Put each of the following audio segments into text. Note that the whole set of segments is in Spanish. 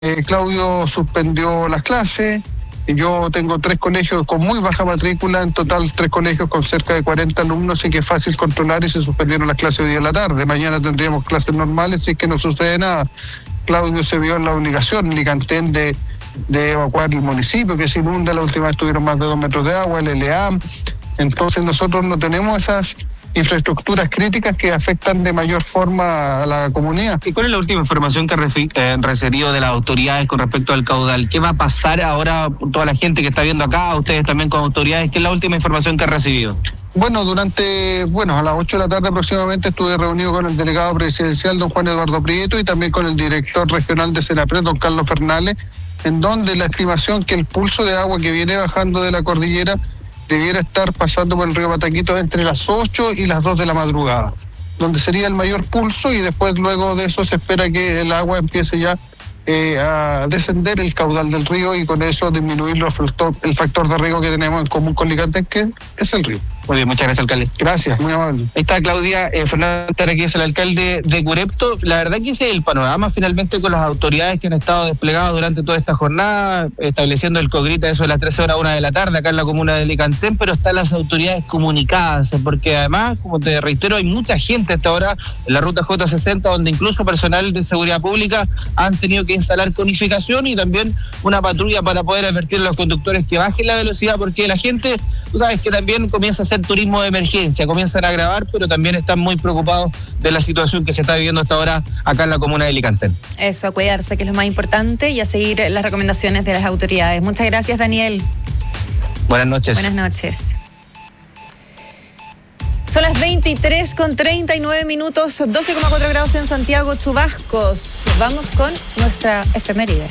Claudio suspendió las clases. Yo tengo 3 colegios con muy baja matrícula, en total 3 colegios con cerca de 40 alumnos, así que es fácil controlar y se suspendieron las clases hoy día en la tarde. Mañana tendríamos clases normales, así que no sucede nada. Claudio se vio en la obligación, Licantén, de evacuar el municipio, que se inunda. La última vez tuvieron más de 2 metros de agua, el LA. Entonces nosotros no tenemos esas infraestructuras críticas que afectan de mayor forma a la comunidad. ¿Y cuál es la última información que han recibido de las autoridades con respecto al caudal? ¿Qué va a pasar ahora toda la gente que está viendo acá, ustedes también como autoridades? ¿Qué es la última información que han recibido? Bueno, a las 8 de la tarde aproximadamente estuve reunido con el delegado presidencial, don Juan Eduardo Prieto, y también con el director regional de Senapred, don Carlos Fernales, en donde la estimación que el pulso de agua que viene bajando de la cordillera debiera estar pasando por el río Pataquito entre las 8 y las 2 de la madrugada, donde sería el mayor pulso, y después luego de eso se espera que el agua empiece ya a descender el caudal del río y con eso disminuir el factor de riego que tenemos en común con Licantén, que es el río. Muy bien, muchas gracias, alcalde. Gracias, muy amable. Ahí está Claudia Fernández, que es el alcalde de Curepto. La verdad que ese es el panorama finalmente con las autoridades que han estado desplegadas durante toda esta jornada, estableciendo el COGRIT a eso de las 13 horas, 1 de la tarde, acá en la comuna de Licantén, pero están las autoridades comunicadas, porque además, como te reitero, hay mucha gente hasta ahora en la ruta J60, donde incluso personal de seguridad pública han tenido que instalar conificación y también una patrulla para poder advertir a los conductores que bajen la velocidad, porque la gente, tú sabes que también comienza a hacer turismo de emergencia, comienzan a grabar, pero también están muy preocupados de la situación que se está viviendo hasta ahora acá en la comuna de Licantén. Eso, a cuidarse, que es lo más importante, y a seguir las recomendaciones de las autoridades. Muchas gracias, Daniel. Buenas noches. Buenas noches. Son las 23:39, 12,4 grados en Santiago, chubascos. Vamos con nuestra efeméride.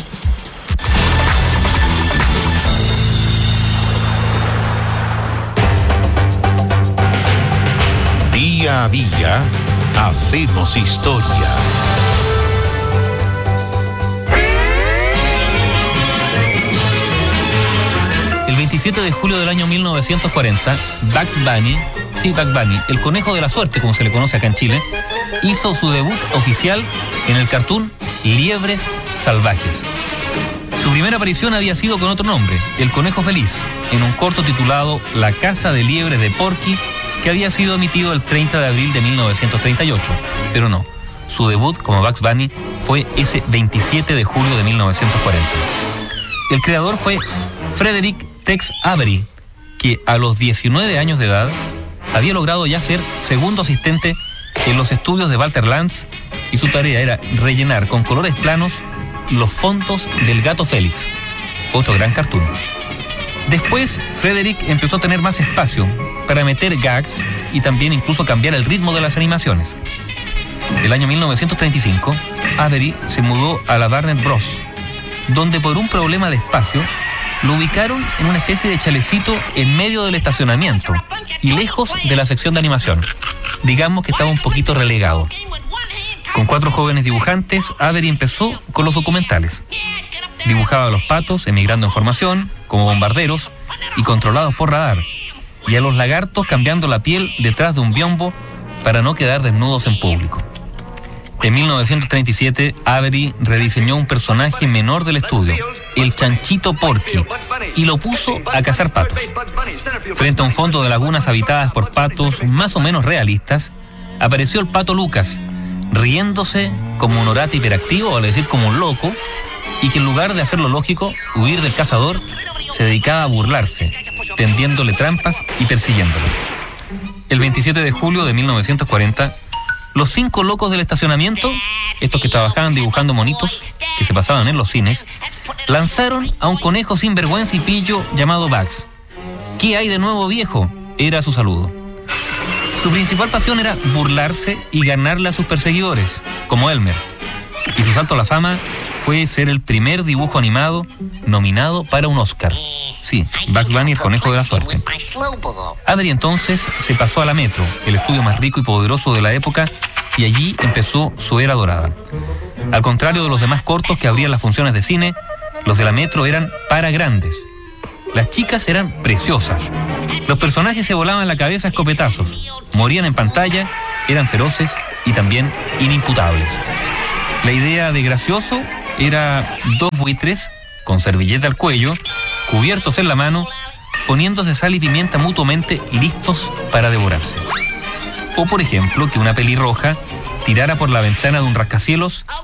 Día a día, hacemos historia. El 27 de julio del año 1940, Bugs Bunny, el conejo de la suerte, como se le conoce acá en Chile, hizo su debut oficial en el cartoon Liebres Salvajes. Su primera aparición había sido con otro nombre, El Conejo Feliz, en un corto titulado La Casa de Liebres de Porky, que había sido emitido el 30 de abril de 1938, pero no, su debut como Bugs Bunny fue ese 27 de julio de 1940. El creador fue Frederick Tex Avery, que a los 19 años de edad había logrado ya ser segundo asistente en los estudios de Walter Lantz, y su tarea era rellenar con colores planos los fondos del Gato Félix, otro gran cartoon. Después, Frederick empezó a tener más espacio para meter gags y también incluso cambiar el ritmo de las animaciones. El año 1935, Avery se mudó a la Warner Bros., donde por un problema de espacio lo ubicaron en una especie de chalecito en medio del estacionamiento y lejos de la sección de animación. Digamos que estaba un poquito relegado. Con 4 jóvenes dibujantes, Avery empezó con los documentales. Dibujaba a los patos emigrando en formación, como bombarderos y controlados por radar, y a los lagartos cambiando la piel detrás de un biombo para no quedar desnudos en público. En 1937, Avery rediseñó un personaje menor del estudio, el Chanchito Porky, y lo puso a cazar patos. Frente a un fondo de lagunas habitadas por patos más o menos realistas, apareció el pato Lucas, riéndose como un orate hiperactivo, vale decir como un loco, y que en lugar de hacer lo lógico, huir del cazador, se dedicaba a burlarse, tendiéndole trampas y persiguiéndolo. El 27 de julio de 1940, los 5 locos del estacionamiento, estos que trabajaban dibujando monitos que se pasaban en los cines, lanzaron a un conejo sin vergüenza y pillo llamado Bugs. ¿Qué hay de nuevo, viejo?, era su saludo. Su principal pasión era burlarse y ganarle a sus perseguidores, como Elmer, y su salto a la fama fue ser el primer dibujo animado nominado para un Oscar. Sí, Bugs Bunny, el conejo de la suerte. Avery entonces se pasó a la Metro, el estudio más rico y poderoso de la época, y allí empezó su era dorada. Al contrario de los demás cortos que abrían las funciones de cine, los de la Metro eran para grandes. Las chicas eran preciosas. Los personajes se volaban la cabeza a escopetazos, morían en pantalla, eran feroces y también inimputables. La idea de gracioso era dos buitres con servilleta al cuello, cubiertos en la mano, poniéndose sal y pimienta mutuamente listos para devorarse. O por ejemplo, que una pelirroja tirara por la ventana de un rascacielos